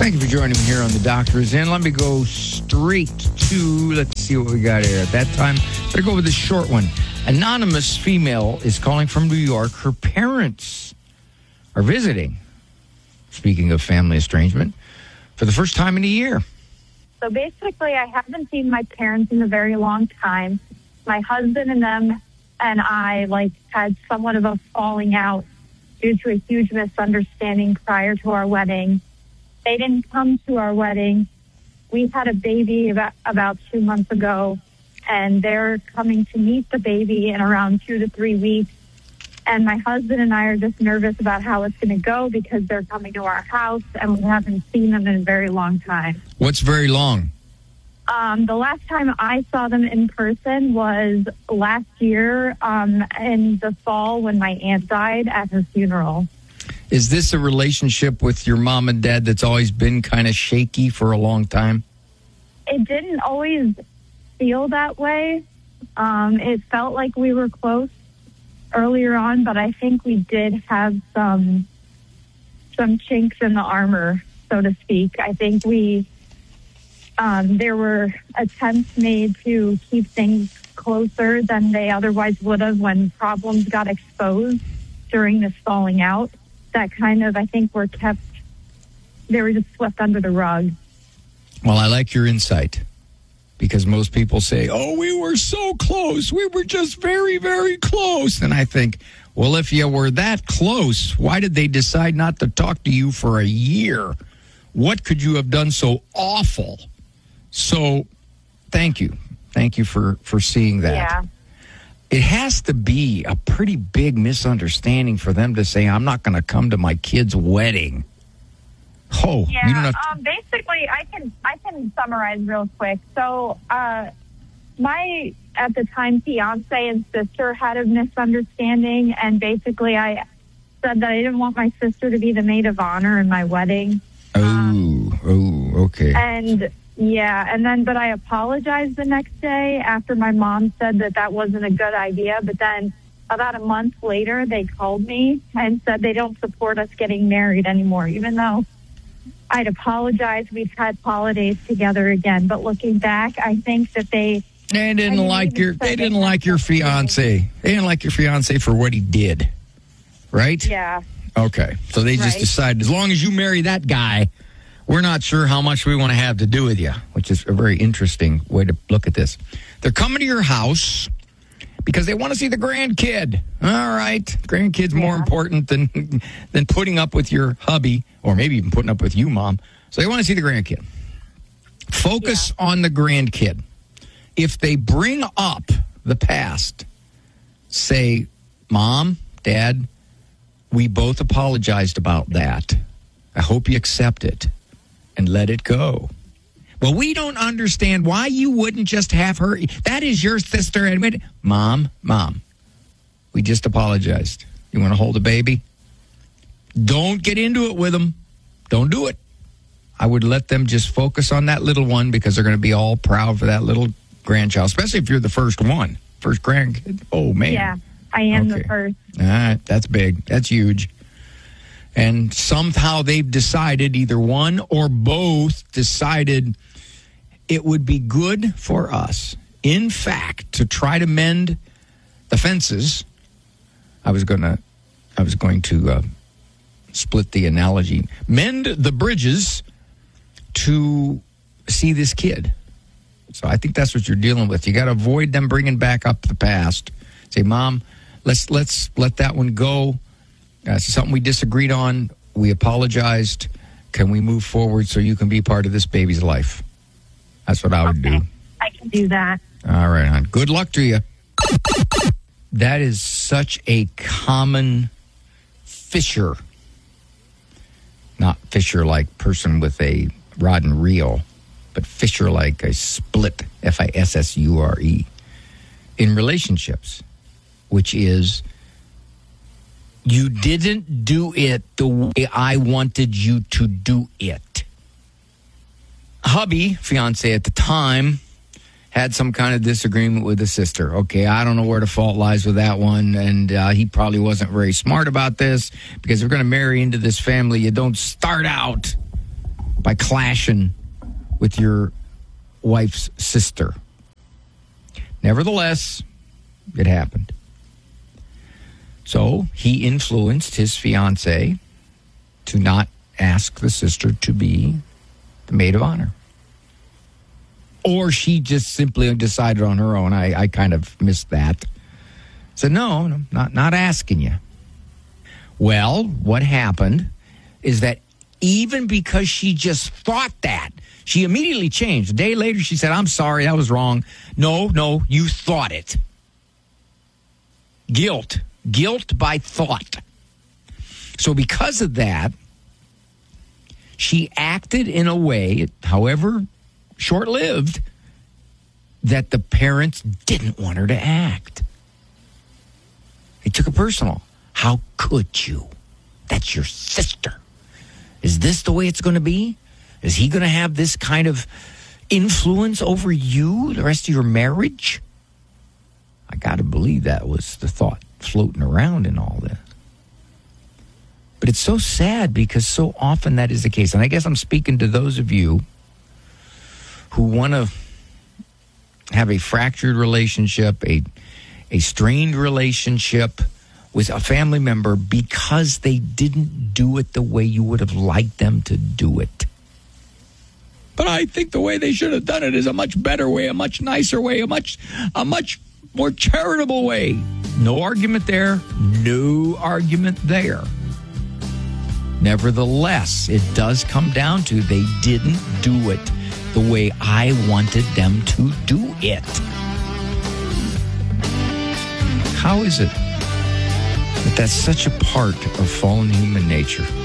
Thank you for joining me here on The Doctor Is In. Let me go straight to, let's see what we got here. At that time, better go with the short one. Anonymous female is calling from New York. Her parents are visiting, speaking of family estrangement, for the first time in a year. So basically, I haven't seen my parents in a very long time. My husband and them and I had somewhat of a falling out due to a huge misunderstanding prior to our wedding. They didn't come to our wedding. We had a baby about 2 months ago, and they're coming to meet the baby in around 2 to 3 weeks. And my husband and I are just nervous about how it's going to go because they're coming to our house, and we haven't seen them in a very long time. What's very long? The last time I saw them in person was last year in the fall when my aunt died at her funeral. Is this a relationship with your mom and dad that's always been kind of shaky for a long time? It didn't always feel that way. It felt like we were close earlier on, but I think we did have some chinks in the armor, so to speak. I think there were attempts made to keep things closer than they otherwise would have when problems got exposed during this falling out. That kind of, I think, they were just swept under the rug. Well, I like your insight, because most people say, oh, we were so close. We were just very, very close. And I think, well, if you were that close, why did they decide not to talk to you for a year? What could you have done so awful? So thank you. Thank you for seeing that. Yeah. It has to be a pretty big misunderstanding for them to say, I'm not going to come to my kid's wedding. Oh, yeah. You don't have Basically, I can summarize real quick. So, my at the time fiance and sister had a misunderstanding, and basically, I said that I didn't want my sister to be the maid of honor in my wedding. Okay. And yeah, and then but I apologized the next day after my mom said that wasn't a good idea. But then about a month later, they called me and said they don't support us getting married anymore, even though I'd apologized. We've had holidays together again. But looking back, I think that they didn't like your fiance. They didn't like your fiance for what he did, right? Yeah. Okay. So they just decided, as long as you marry that guy, we're not sure how much we want to have to do with you, which is a very interesting way to look at this. They're coming to your house because they want to see the grandkid. All right. Grandkid's more important than putting up with your hubby, or maybe even putting up with you, Mom. So they want to see the grandkid. Focus on the grandkid. If they bring up the past, say, Mom, Dad, we both apologized about that. I hope you accept it and let it go. Well, we don't understand why you wouldn't just have her. That is your sister. And Mom, we just apologized. You want to hold a baby? Don't get into it with them. Don't do it. I would let them just focus on that little one, because they're going to be all proud for that little grandchild, especially if you're the first grandkid. Oh, man. Yeah, I am the first. All right, that's big. That's huge. And somehow they've decided, either one or both decided, it would be good for us, in fact, to try to mend the fences. I was going to split the analogy. Mend the bridges to see this kid. So I think that's what you're dealing with. You got to avoid them bringing back up the past. Say, Mom, let's let that one go. It's something we disagreed on. We apologized. Can we move forward so you can be part of this baby's life? That's what I would do. I can do that. All right, hon. Good luck to you. That is such a common fissure. Not fissure like person with a rod and reel, but fissure like a split, Fissure, in relationships, which is, you didn't do it the way I wanted you to do it. Hubby, fiance at the time, had some kind of disagreement with his sister. Okay, I don't know where the fault lies with that one, and he probably wasn't very smart about this, because if we're going to marry into this family, you don't start out by clashing with your wife's sister. Nevertheless, it happened. So he influenced his fiancée to not ask the sister to be the maid of honor. Or she just simply decided on her own. I kind of missed that. Said, no, not asking you. Well, what happened is that even because she just thought that, she immediately changed. A day later, she said, I'm sorry, that was wrong. No, you thought it. Guilt by thought. So because of that, she acted in a way, however short-lived, that the parents didn't want her to act. They took it personal. How could you? That's your sister. Is this the way it's going to be? Is he going to have this kind of influence over you the rest of your marriage? I got to believe that was the thought floating around in all this. But it's so sad because so often that is the case. And I guess I'm speaking to those of you who want to have a fractured relationship, a strained relationship with a family member because they didn't do it the way you would have liked them to do it. But I think the way they should have done it is a much better way, a much nicer way, a much more charitable way. No argument there. No argument there. Nevertheless, it does come down to they didn't do it the way I wanted them to do it. How is it that that's such a part of fallen human nature?